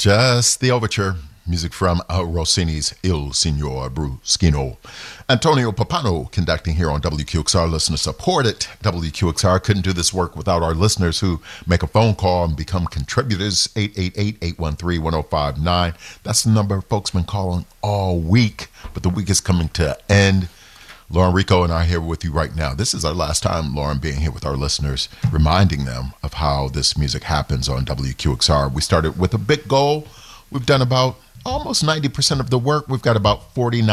Just the overture. Music from Rossini's Il Signor Bruschino. Antonio Papano conducting here on WQXR. Listener supported WQXR. Couldn't do this work without our listeners who make a phone call and become contributors. 888-813-1059. That's the number folks been calling all week, but the week is coming to an end. Lauren Rico and I are here with you right now. This is our last time, Lauren, being here with our listeners, reminding them of how this music happens on WQXR. We started with a big goal. We've done about almost 90% of the work. We've got about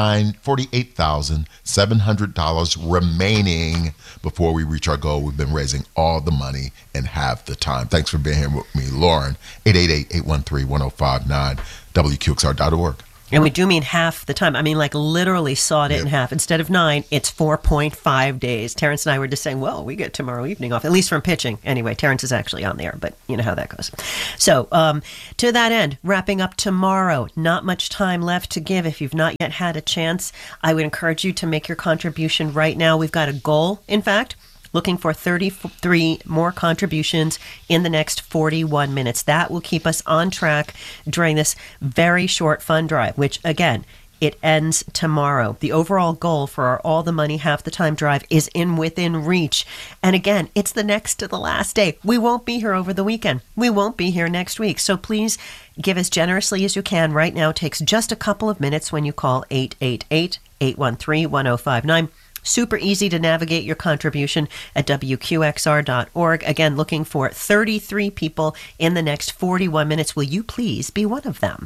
$48,700 remaining before we reach our goal. We've been raising all the money in half the time. Thanks for being here with me, Lauren. 888-813-1059, WQXR.org. And we do mean half the time. I mean, like literally sawed it in half. Instead of 9, it's 4.5 days. Terrence and I were just saying, well, we get tomorrow evening off, at least from pitching. Anyway, Terrence is actually on the air, but you know how that goes. So to that end, wrapping up tomorrow, not much time left to give. If you've not yet had a chance, I would encourage you to make your contribution right now. We've got a goal, in fact, looking for 33 more contributions in the next 41 minutes. That will keep us on track during this very short fund drive, which, again, it ends tomorrow. The overall goal for our All the Money Half the Time drive is within reach. And again, it's the next to the last day. We won't be here over the weekend. We won't be here next week. So please give as generously as you can right now. It takes just a couple of minutes when you call 888-813-1059. Super easy to navigate your contribution at WQXR.org. Again, looking for 33 people in the next 41 minutes. Will you please be one of them?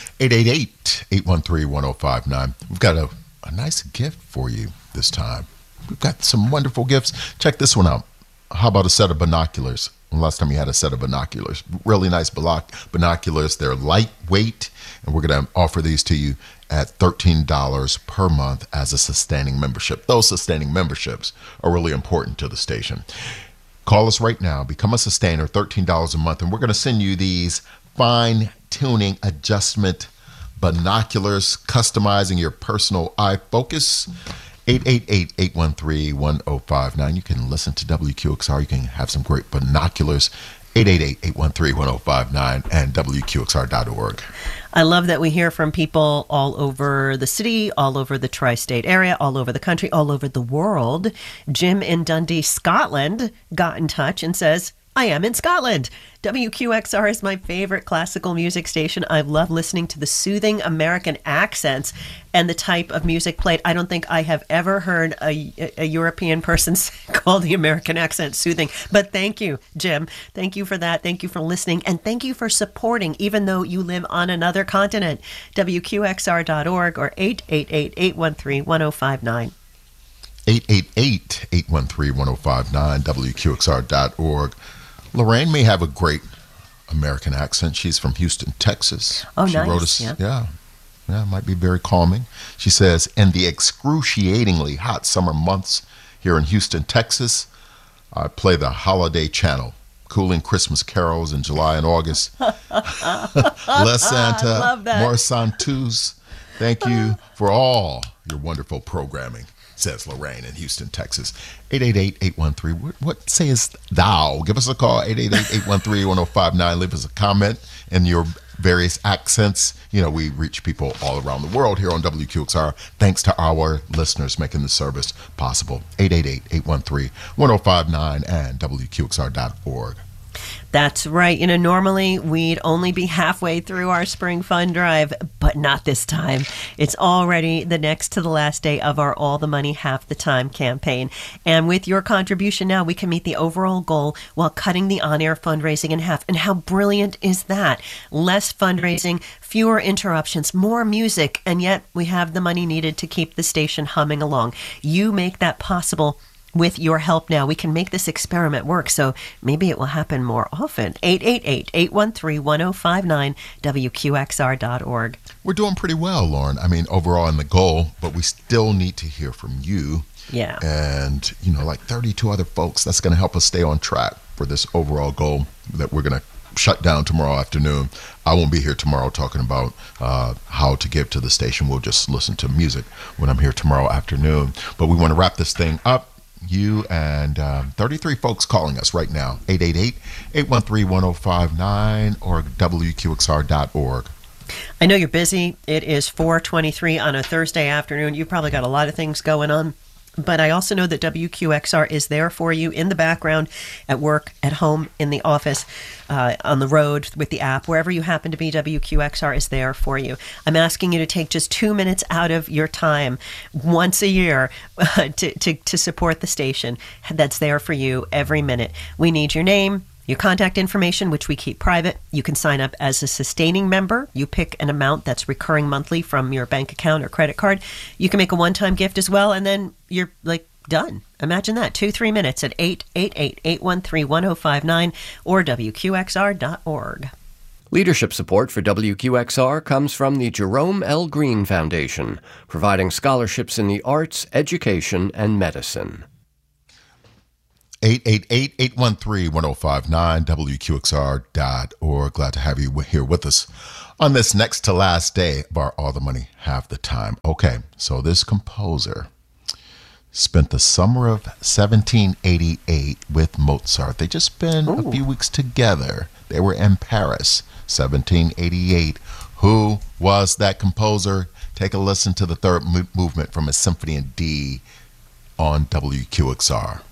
888-813-1059. We've got a nice gift for you this time. We've got some wonderful gifts. Check this one out. How about a set of binoculars? Last time you had a set of binoculars. Really nice binoculars. They're lightweight, and we're going to offer these to you at $13 per month as a sustaining membership. Those sustaining memberships are really important to the station. Call us right now. Become a sustainer, $13 a month, and we're going to send you these fine-tuning adjustment binoculars, customizing your personal eye focus. 888-813-1059. You can listen to WQXR. You can have some great binoculars. 888-813-1059 and WQXR.org. I love that we hear from people all over the city, all over the tri-state area, all over the country, all over the world. Jim in Dundee, Scotland, got in touch and says, I am in Scotland. WQXR is my favorite classical music station. I love listening to the soothing American accents and the type of music played. I don't think I have ever heard a European person call the American accent soothing. But thank you, Jim. Thank you for that. Thank you for listening. And thank you for supporting, even though you live on another continent. WQXR.org or 888-813-1059. 888-813-1059, WQXR.org. Lorraine may have a great American accent. She's from Houston, Texas. Oh, she nice. Wrote us, yeah, might be very calming. She says, in the excruciatingly hot summer months here in Houston, Texas, I play the Holiday Channel, cooling Christmas carols in July and August. Less Santa, more Santus. Thank you for all your wonderful programming, says Lorraine in Houston, Texas. 888-813. What sayest thou? Give us a call, 888-813-1059. Leave us a comment in your various accents. You know, we reach people all around the world here on WQXR, thanks to our listeners making the service possible. 888-813-1059 and WQXR.org. That's right. You know, normally we'd only be halfway through our spring fund drive, but not this time. It's already the next to the last day of our All the Money Half the Time campaign. And with your contribution now, we can meet the overall goal while cutting the on-air fundraising in half. And how brilliant is that? Less fundraising, fewer interruptions, more music, and yet we have the money needed to keep the station humming along. You make that possible. With your help now, we can make this experiment work, so maybe it will happen more often. 888-813-1059, WQXR.org. We're doing pretty well, Lauren. I mean, overall in the goal, but we still need to hear from you. Yeah. And, you know, like 32 other folks, that's going to help us stay on track for this overall goal that we're going to shut down tomorrow afternoon. I won't be here tomorrow talking about how to give to the station. We'll just listen to music when I'm here tomorrow afternoon. But we want to wrap this thing up. you and 33 folks calling us right now. 888-813-1059 or WQXR.org. I know you're busy. It is 4:23 on a Thursday afternoon. You've probably got a lot of things going on. But I also know that WQXR is there for you in the background, at work, at home, in the office, on the road, with the app, wherever you happen to be. WQXR is there for you. I'm asking you to take just 2 minutes out of your time once a year to support the station. That's there for you every minute. We need your name, your contact information, which we keep private. You can sign up as a sustaining member. You pick an amount that's recurring monthly from your bank account or credit card. You can make a one-time gift as well, and then you're done. Imagine that. 2-3 minutes at 888-813-1059 or WQXR.org. Leadership support for WQXR comes from the Jerome L. Green Foundation, providing scholarships in the arts, education, and medicine. 888-813-1059, WQXR.org. Glad to have you here with us on this next to last day of our All the Money, Have the Time. Okay, so this composer spent the summer of 1788 with Mozart. They just spent a few weeks together. They were in Paris, 1788. Who was that composer? Take a listen to the third movement from a Symphony in D on WQXR.